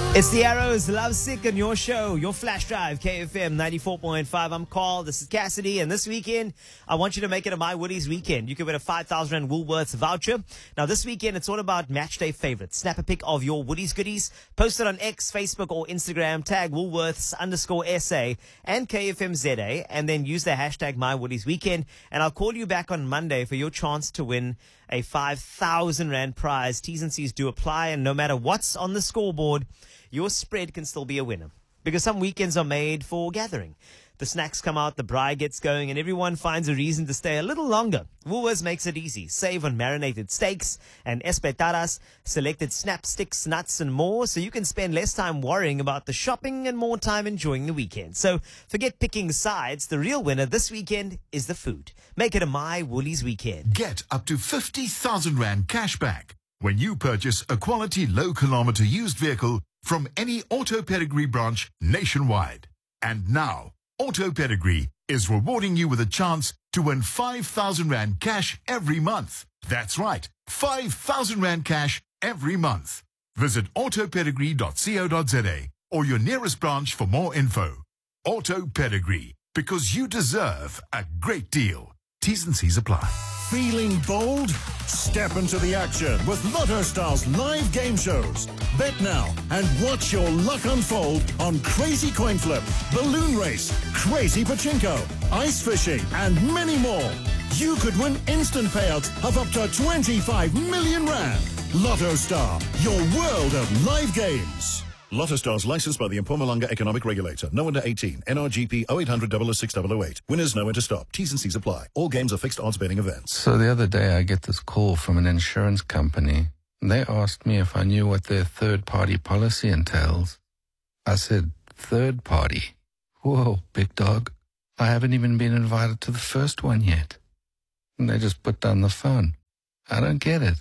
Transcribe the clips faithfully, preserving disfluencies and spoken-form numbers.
It's the Arrows, Love Sick on your show, your flash drive, K F M ninety-four point five. I'm Carl, this is Cassidy, and this weekend, I want you to make it a My Woodies weekend. You can win a five thousand rand Woolworths voucher. Now, this weekend, it's all about match day favorites. Snap a pic of your Woodies goodies, post it on X, Facebook, or Instagram, tag Woolworths underscore S A and K F M Z A, and then use the hashtag My Woodies weekend, and I'll call you back on Monday for your chance to win a five thousand rand prize. T's and C's do apply, and no matter what's on the scoreboard, your spread can still be a winner. Because some weekends are made for gathering. The snacks come out, the braai gets going, and everyone finds a reason to stay a little longer. Woolworths makes it easy. Save on marinated steaks and espetadas, selected snap sticks, nuts, and more, so you can spend less time worrying about the shopping and more time enjoying the weekend. So forget picking sides. The real winner this weekend is the food. Make it a My Woolies weekend. Get up to fifty thousand rand cash back when you purchase a quality low-kilometer used vehicle from any Auto Pedigree branch nationwide. And now, Auto Pedigree is rewarding you with a chance to win five thousand rand cash every month. That's right, five thousand rand cash every month. Visit auto pedigree dot co dot za or your nearest branch for more info. Auto Pedigree, because you deserve a great deal. T's and C's apply. Feeling bold? Step into the action with Lotto Star's live game shows. Bet now and watch your luck unfold on Crazy Coin Flip, Balloon Race, Crazy Pachinko, Ice Fishing, and many more. You could win instant payouts of up to twenty-five million rand. Lotto Star, your world of live games. Lotto Stars licensed by the Mpumalanga Economic Regulator. No under eighteen. N R G P oh eight hundred, double oh six, double oh eight. Winners know when to stop. T's and C's apply. All games are fixed odds betting events. So the other day I get this call from an insurance company. They asked me if I knew what their third-party policy entails. I said, third party? Whoa, big dog. I haven't even been invited to the first one yet. And they just put down the phone. I don't get it.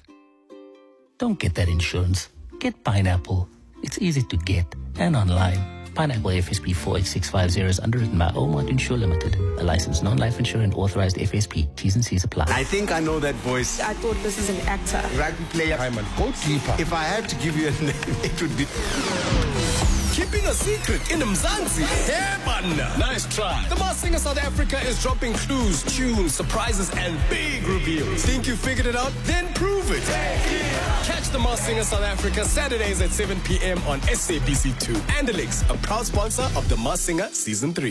Don't get that insurance. Get Pineapple. It's easy to get and online. Pineapple F S P four eight six five zero is underwritten by Omart Insure Limited, a licensed non-life insurer and authorized F S P. T's and C's apply. I think I know that voice. I thought this is an actor. Rugby player. I'm a goalkeeper. If I had to give you a name, it would be... Keeping a secret in Mzansi. Hey, partner. Nice try. The Masked Singer South Africa is dropping clues, tunes, surprises, and big reveals. Think you figured it out? Then prove it. Catch the Masked Singer South Africa Saturdays at seven p.m. on S A B C two. Andalix, a proud sponsor of the Masked Singer Season three.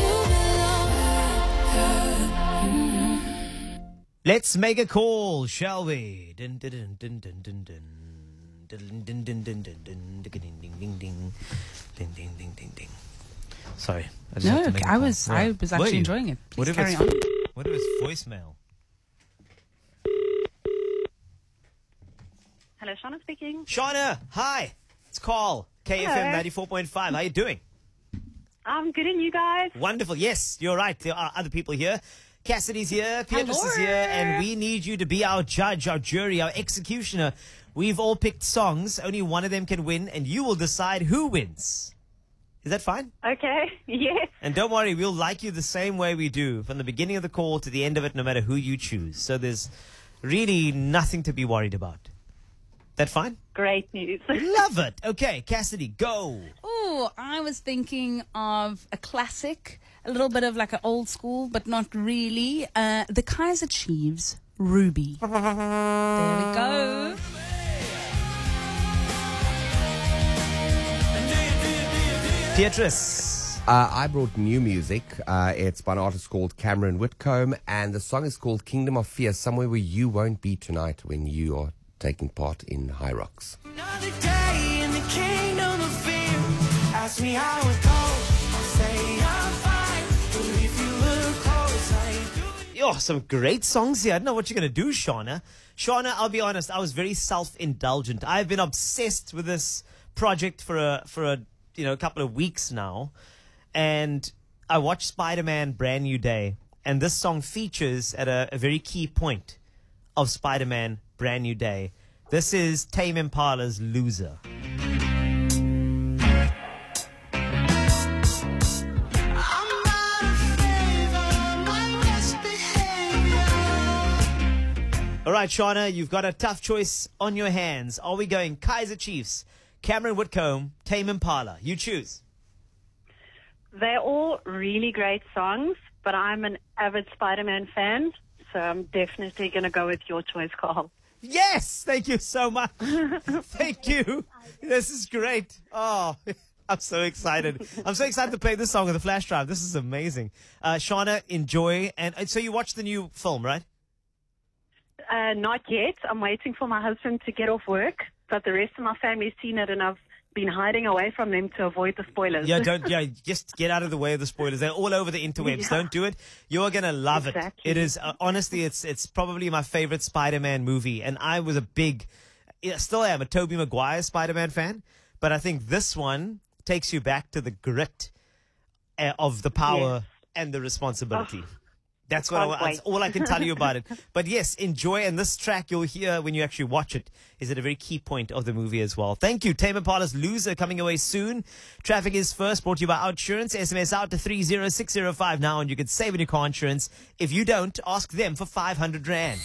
Let's make a call, shall we? Dun, dun, dun, dun, dun, dun, dun. Ding, ding, ding, ding, ding, ding, ding, ding, ding, ding, ding, ding, ding, ding, ding. Sorry, I just no, have to make I a was, call. I Yeah. was Were actually you? enjoying it. What Please if carry it's, on. What if it's voicemail? Hello, Shauna speaking. Shauna, hi, it's Carl, K F M Hello. ninety-four point five. How you doing? I'm good, and you guys? Wonderful. Yes, you're right. There are other people here. Cassidy's here, Beatrice is here, and we need you to be our judge, our jury, our executioner. We've all picked songs. Only one of them can win, and you will decide who wins. Is that fine? Okay, yes. And don't worry, we'll like you the same way we do, from the beginning of the call to the end of it, no matter who you choose. So there's really nothing to be worried about. That fine? Great news. Love it. Okay, Cassidy, go. Oh, I was thinking of a classic, a little bit of like an old school, but not really. Uh, the Kaiser Chiefs, Ruby. There we go. Beatrice. Uh, I brought new music. Uh, it's by an artist called Cameron Whitcomb, and the song is called Kingdom of Fear, somewhere where you won't be tonight when you are taking part in High Rocks. Another day in the kingdom of fear. Ask me how it goes. I'll say I'm fine. But if you look close, I ain't doing. Oh, some great songs here. I don't know what you're going to do, Shauna. Shauna, I'll be honest, I was very self-indulgent. I've been obsessed with this project for a, for a, you know, a couple of weeks now. And I watched Spider-Man Brand New Day. And this song features at a, a very key point of Spider-Man Brand New Day. This is Tame Impala's Loser. All right, Shauna, you've got a tough choice on your hands. Are we going Kaiser Chiefs, Cameron Whitcomb, Tame Impala. You choose. They're all really great songs, but I'm an avid Spider-Man fan, so I'm definitely going to go with your choice, Carl. Yes! Thank you so much. Thank you. This is great. Oh, I'm so excited. I'm so excited to play this song with the flash drive. This is amazing. Uh, Shauna, enjoy. And uh, so you watched the new film, right? Uh, not yet. I'm waiting for my husband to get off work, but the rest of my family's seen it, and I've been hiding away from them to avoid the spoilers. Yeah, don't. Yeah, just get out of the way of the spoilers. They're all over the interwebs. Yeah. Don't do it. You're gonna love Exactly. it. It is uh, honestly, it's it's probably my favorite Spider-Man movie, and I was a big, yeah, still am a Tobey Maguire Spider-Man fan. But I think this one takes you back to the grit uh, of the power Yes. and the responsibility. Oh, That's what I, can't that's wait. all I can tell you about it. But yes, enjoy. And this track you'll hear when you actually watch it is at a very key point of the movie as well. Thank you. Tame Impala's Loser coming away soon. Traffic is first, brought to you by Outsurance. S M S out to three zero six zero five now and you can save on your car insurance. If you don't, ask them for five hundred rand.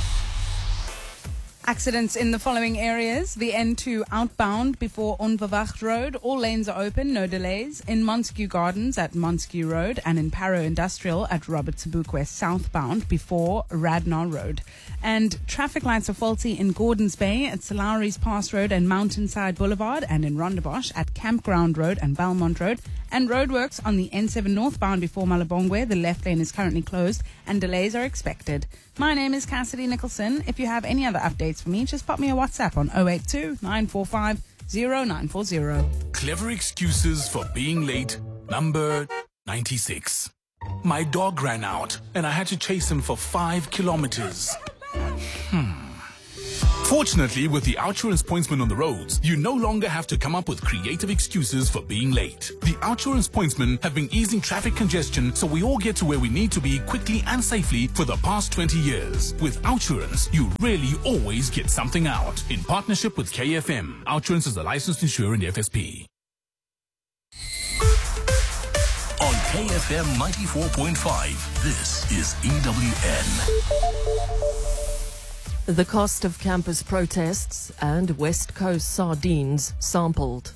Accidents in the following areas. The N two outbound before Onverwacht Road. All lanes are open, no delays. In Montague Gardens at Montague Road and in Parow Industrial at Robert Sobukwe southbound before Radnor Road. And traffic lights are faulty in Gordons Bay at Salaries Pass Road and Mountainside Boulevard, and in Rondebosch at Campground Road and Belmont Road. And roadworks on the N seven northbound before Malabongwe. The left lane is currently closed and delays are expected. My name is Cassidy Nicholson. If you have any other updates for me, just pop me a WhatsApp on oh eight two, nine four five, oh nine four oh. Clever excuses for being late, number ninety-six. My dog ran out and I had to chase him for five kilometers. Hmm. Fortunately, with the Outsurance Pointsman on the roads, you no longer have to come up with creative excuses for being late. The Outsurance Pointsmen have been easing traffic congestion so we all get to where we need to be quickly and safely for the past twenty years. With Outsurance, you really always get something out. In partnership with K F M, Outsurance is a licensed insurer in F S P. On K F M ninety-four point five, this is E W N. The cost of campus protests and West Coast sardines sampled.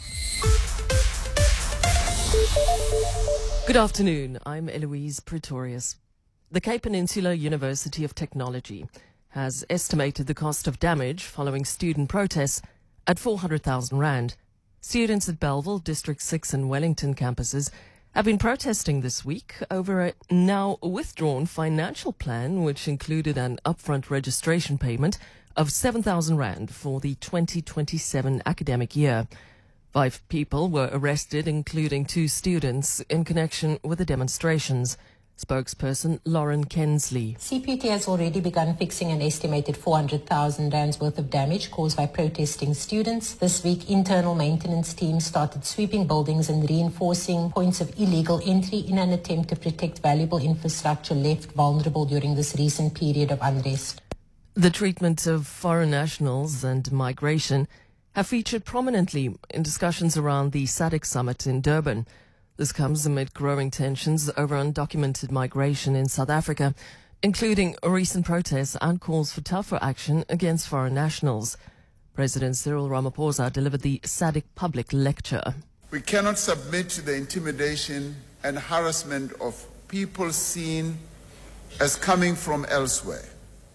Good afternoon, I'm Eloise Pretorius. The Cape Peninsula University of Technology has estimated the cost of damage following student protests at four hundred thousand rand. Students at Belleville, District six and Wellington campuses have been protesting this week over a now withdrawn financial plan which included an upfront registration payment of seven thousand rand for the twenty twenty-seven academic year. Five people were arrested, including two students, in connection with the demonstrations. Spokesperson Lauren Kensley. C P U T has already begun fixing an estimated four hundred thousand rands worth of damage caused by protesting students. This week, internal maintenance teams started sweeping buildings and reinforcing points of illegal entry in an attempt to protect valuable infrastructure left vulnerable during this recent period of unrest. The treatment of foreign nationals and migration have featured prominently in discussions around the S A D C summit in Durban. This comes amid growing tensions over undocumented migration in South Africa, including recent protests and calls for tougher action against foreign nationals. President Cyril Ramaphosa delivered the S A D C public lecture. We cannot submit to the intimidation and harassment of people seen as coming from elsewhere.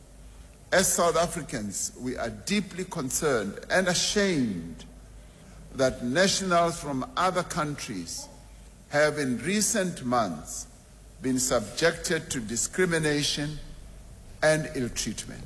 As South Africans, we are deeply concerned and ashamed that nationals from other countries have in recent months been subjected to discrimination and ill treatment.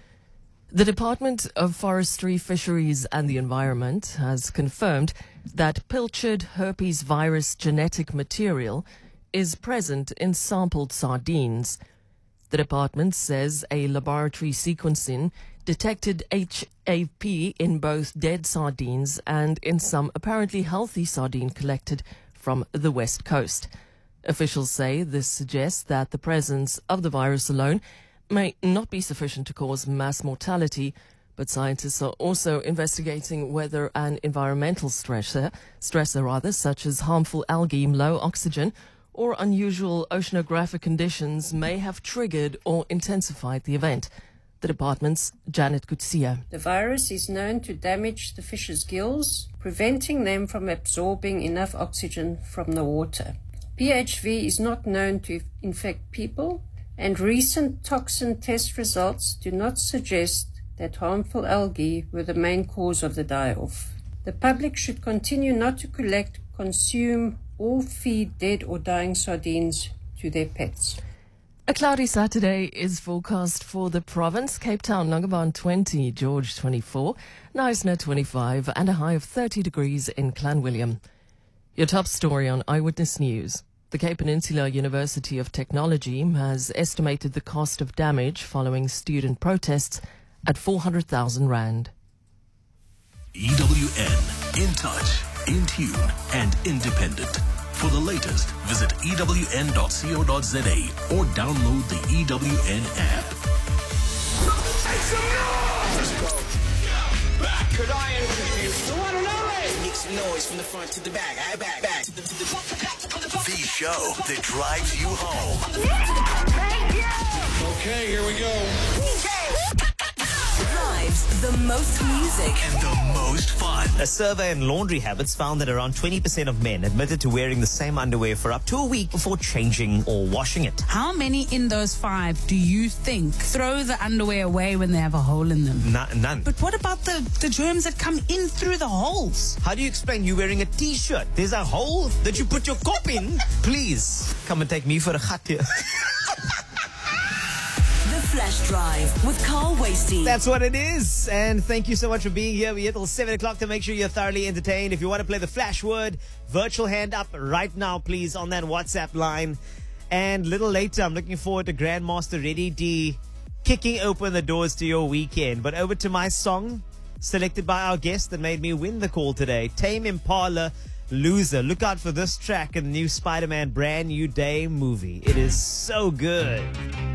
The Department of Forestry, Fisheries and the Environment has confirmed that pilchard herpes virus genetic material is present in sampled sardines. The department says a laboratory sequencing detected H A P in both dead sardines and in some apparently healthy sardine collected from the West Coast. Officials say this suggests that the presence of the virus alone may not be sufficient to cause mass mortality, but scientists are also investigating whether an environmental stressor, stressor rather, such as harmful algae, low oxygen, or unusual oceanographic conditions may have triggered or intensified the event. The department's Janet Kutsia. The virus is known to damage the fish's gills, preventing them from absorbing enough oxygen from the water. P H V is not known to infect people, and recent toxin test results do not suggest that harmful algae were the main cause of the die-off. The public should continue not to collect, consume, or feed dead or dying sardines to their pets. A cloudy Saturday is forecast for the province. Cape Town, Longabon twenty, George twenty-four, Knysna twenty-five, and a high of thirty degrees in Clanwilliam. Your top story on Eyewitness News. The Cape Peninsula University of Technology has estimated the cost of damage following student protests at four hundred thousand rand. E W N, in touch, in tune, and independent. For the latest, visit E W N dot co dot za or download the E W N app. Could I introduce the one and only? Make some noise from the front to the back. I back, back to the, to the, The show that drives you home. Okay, here we go. Drives the most music and the most fun. A survey in laundry habits found that around twenty percent of men admitted to wearing the same underwear for up to a week before changing or washing it. How many in those five do you think throw the underwear away when they have a hole in them? N- none. But what about the, the germs that come in through the holes? How do you explain you wearing a t-shirt? There's a hole that you put your cop in. Please, come and take me for a gat here. Flash Drive with Carl Wasty. That's what it is. And thank you so much for being here. We're here till seven o'clock to make sure you're thoroughly entertained. If you want to play the Flash word, virtual hand up right now, please, on that WhatsApp line. And a little later, I'm looking forward to Grandmaster Reddy D kicking open the doors to your weekend. But over to my song, selected by our guest that made me win the call today, Tame Impala, Loser. Look out for this track in the new Spider-Man Brand New Day movie. It is so good.